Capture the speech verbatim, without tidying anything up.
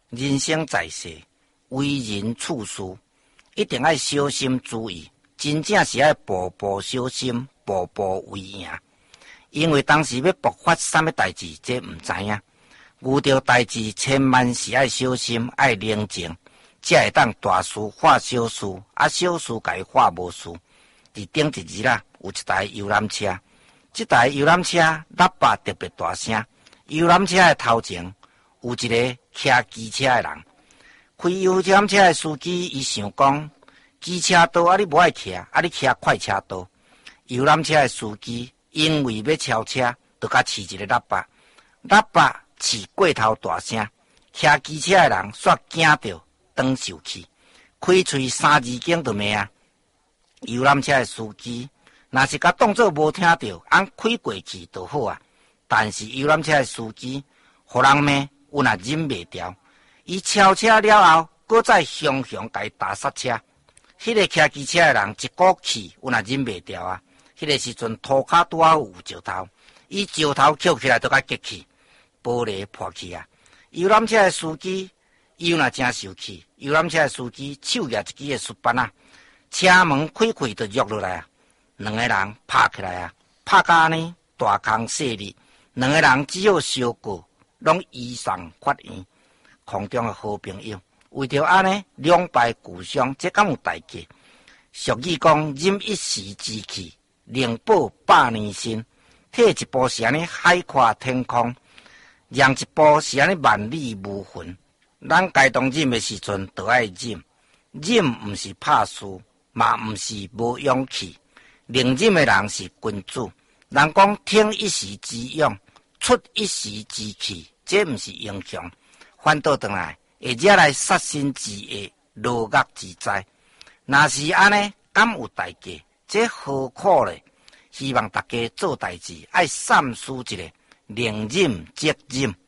人生在世，为人处事，一定要小心注意，真正是要步步小心，步步为营。因为当时要爆发什么代志，这唔知影。遇到代志，千万是要小心，要冷静，才会当大事化小事，啊小事该化无事。伫顶一日啦，有一台游览车，这台游览车喇叭特别大声。游览车的头前有一个骑机车的人，开游览车的司机伊想讲，机车道啊你无爱骑，啊你骑快车道。游览车的司机因为要超车，就甲试一个喇叭，喇叭试过头大声，骑机车的人煞惊到当受气，开喙三字经就骂啊！游览车的司机若是甲当作无听到，按开过去就好啊。但是游览车的司机，互人骂，有若忍袂住，伊超车了后，搁再雄雄甲伊打刹车。迄、那个骑机车的人一股气，有若忍袂住啊！迄、那个时阵涂骹拄好有石头，伊石头捡起来都甲激气，玻璃破去啊！游览车的司机伊有若真受气，游览车的司机手举一支的雪板啊，车门开开就跃落来啊！两个人拍起来啊，拍甲安尼大空细裂。两个人只好相顾，拢衣裳发黄。空中的好朋友，为着安尼两败俱伤，这敢有代价？俗语讲：忍一时之气，能保百年身。退一步是安尼海阔天空，让一步是安尼万里无痕。咱该当忍的时阵，就爱忍。忍毋是怕输，嘛毋是无勇气。能忍的人是君主。人讲听一时之勇，出一时之气，这毋是英雄。反倒转来会惹来杀身之祸、落恶之灾。若是安尼，敢有代价？这何苦咧？希望大家做代志爱三思一下，能忍则忍。